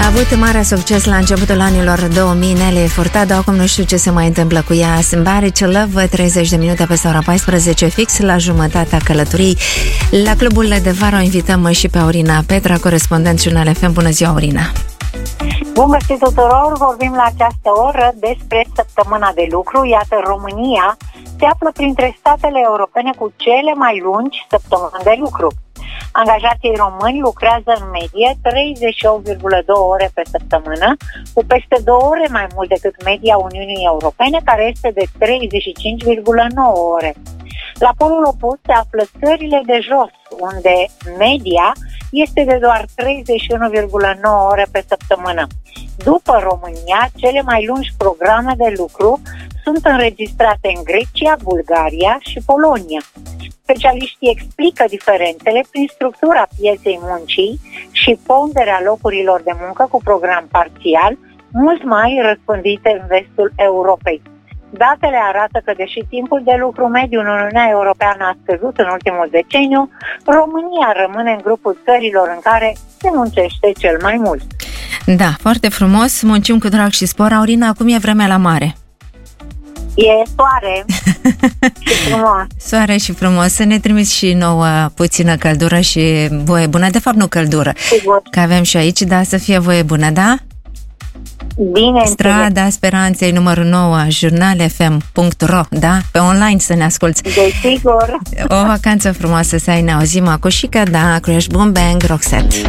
A avut mare succes la începutul anilor 2000 Nelly Furtado, acum nu știu ce se mai întâmplă cu ea. Somebody to Love, 30 de minute peste ora 14, fix la jumătatea călătoriei. La clubul de vară o invităm și pe Aurina Petra, corespondent Jurnal FM. Bună ziua, Aurina! Bun găsit tuturor! Vorbim la această oră despre săptămâna de lucru. Iată, România se află printre statele europene cu cele mai lungi săptămâni de lucru. Angajații români lucrează în medie 38,2 ore pe săptămână, cu peste 2 ore mai mult decât media Uniunii Europene, care este de 35,9 ore. La polul opus se află țările de jos, unde media este de doar 31,9 ore pe săptămână. După România, cele mai lungi programe de lucru sunt înregistrate în Grecia, Bulgaria și Polonia. Specialiștii explică diferențele prin structura pieței muncii și ponderea locurilor de muncă cu program parțial, mult mai răspândite în vestul Europei. Datele arată că, deși timpul de lucru mediu în Uniunea Europeană a scăzut în ultimul deceniu, România rămâne în grupul țărilor în care se muncește cel mai mult. Da, foarte frumos, muncim cu drag și spor. Aurina, acum e vremea la mare. E soare și frumos. Soare și frumos. Să ne trimiți și nouă puțină căldură și voie bună. De fapt, nu căldură, sigur, că avem și aici, dar să fie voie bună, da? Bine. Strada Speranței, numărul 9, jurnalfm.ro, da? Pe online să ne asculți. Desigur. O vacanță frumoasă să ai, ne auzim acum și că da, Crash Boom Bang, Roxette.